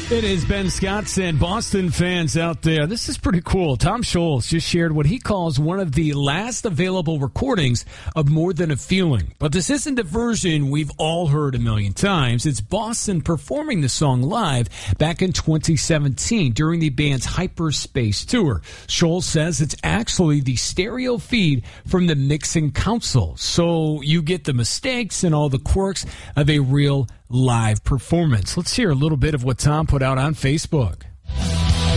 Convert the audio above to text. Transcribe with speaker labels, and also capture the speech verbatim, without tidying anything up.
Speaker 1: It is Ben Scott and Boston fans out there. This is pretty cool. Tom Scholz just shared what he calls one of the last available recordings of More Than a Feeling. But this isn't the version we've all heard a million times. It's Boston performing the song live back in twenty seventeen during the band's Hyperspace tour. Scholz says it's actually the stereo feed from the mixing console, so you get the mistakes and all the quirks of a real live performance. Let's hear a little bit of what Tom put out on Facebook.